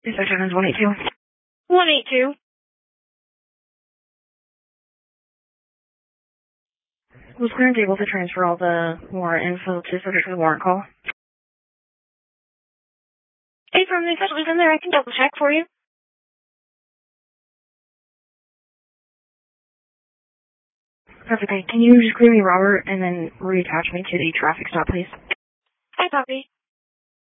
Section is 182. 182. Was clearance able to transfer all the warrant info to subject to the warrant call? Hey, from the officials in there, I can double check for you. Perfect. Can you just clear me Robert and then reattach me to the traffic stop, please? Hi, Poppy.